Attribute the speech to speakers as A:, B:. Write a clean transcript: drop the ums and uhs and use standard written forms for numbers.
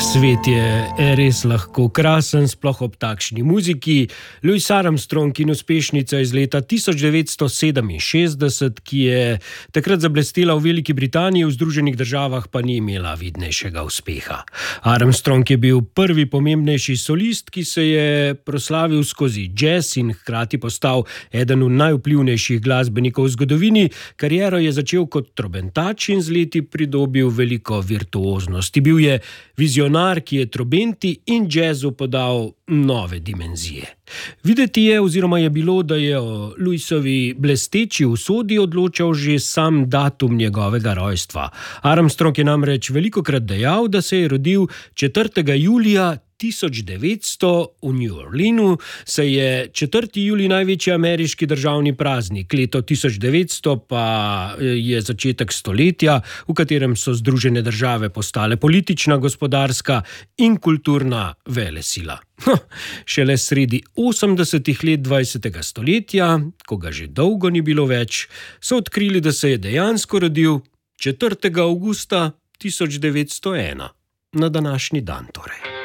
A: Svet je res lahko krasen, sploh ob takšni muziki. Louis Armstrong in uspešnica iz leta 1967, ki je takrat zablestela v Veliki Britaniji, v Združenih državah pa ni imela vidnejšega uspeha. Armstrong je bil prvi pomembnejši solist, ki se je proslavil skozi jazz in hkrati postal eden od najvplivnejših glasbenikov v zgodovini. Kariero je začel kot trobentač in z leti pridobil veliko virtuoznosti. Bil je vizionar, ki je trobenti in jazzu podal nove dimenzije. Videti je oziroma je bilo, da je o Louisovi blesteči usodi odločal že sam datum njegovega rojstva. Armstrong je namreč velikokrat dejal, da se je rodil 4. julija 1900 v New Orleanu, saj je 4. julij največji ameriški državni praznik, leto 1900 pa je začetek stoletja, v katerem so Združene države postale politična, gospodarska in kulturna velesila. Šele sredi 80. let 20. stoletja, ko ga že dolgo ni bilo več, so odkrili, da se je dejansko rodil 4. avgusta 1901, na današnji dan torej.